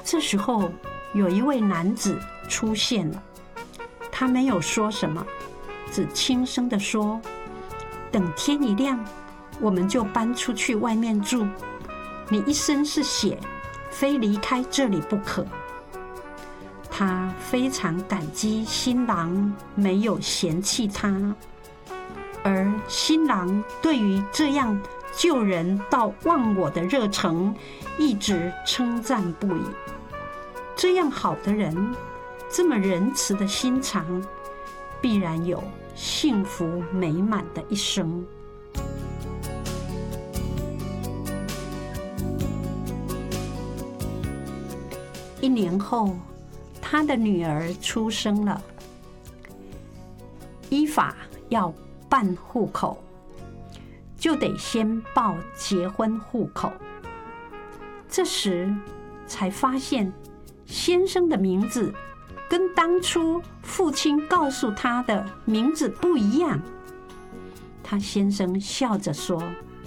这时候，有一位男子出现了，他没有说什么，只轻声地说：“等天一亮，我们就搬出去外面住。你一身是血，非离开这里不可。”他非常感激新郎没有嫌弃他，而新郎对于这样救人到忘我的热诚，一直称赞不已。这样好的人，这么仁慈的心肠，必然有幸福美满的一生。1年后，他的女儿出生了，依法要办户口，就得先报结婚户口。这时才发现，先生的名字跟当初父亲告诉他的名字不一样。他先生笑着说：“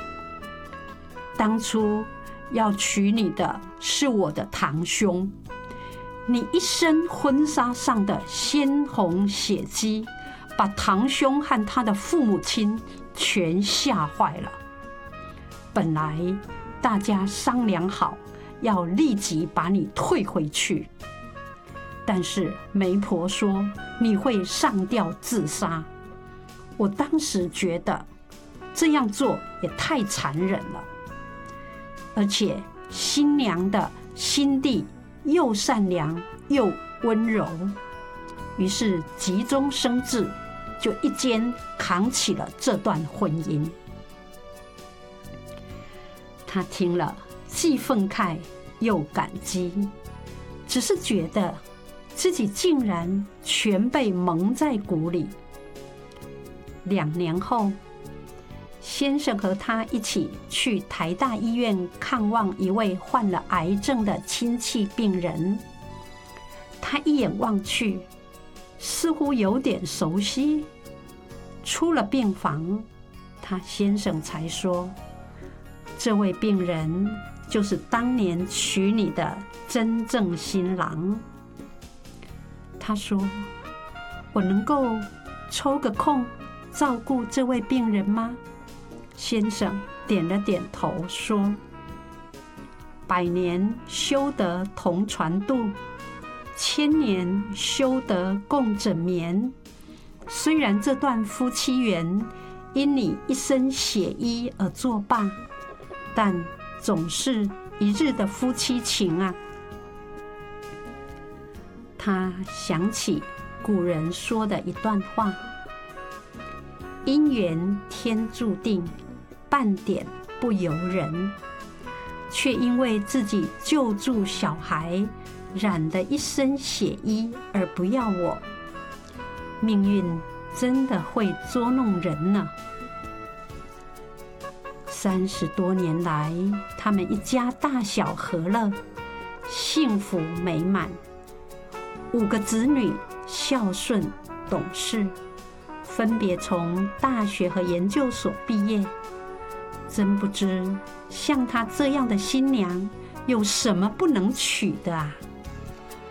当初要娶你的是我的堂兄，你一身婚纱上的鲜红血迹，把堂兄和他的父母亲全吓坏了。本来大家商量好要立即把你退回去，但是媒婆说你会上吊自杀。我当时觉得这样做也太残忍了，而且新娘的心地又善良又温柔，于是急中生智，就一肩扛起了这段婚姻。”他听了，既愤慨又感激，只是觉得自己竟然全被蒙在鼓里。2年后，先生和他一起去台大医院看望一位患了癌症的亲戚病人。他一眼望去，似乎有点熟悉。出了病房，他先生才说：“这位病人就是当年娶你的真正新郎。”他说：“我能够抽个空照顾这位病人吗？”先生点了点头，说：“100年修得同船渡，1000年修得共枕眠。虽然这段夫妻缘因你一身血衣而作罢，但总是一日的夫妻情啊。”他想起古人说的一段话：“姻缘天注定，半点不由人。”却因为自己救助小孩，染得一身血衣而不要我，命运真的会捉弄人呢。30多年来，他们一家大小和乐，幸福美满，5个子女孝顺懂事，分别从大学和研究所毕业。真不知像她这样的新娘有什么不能娶的啊！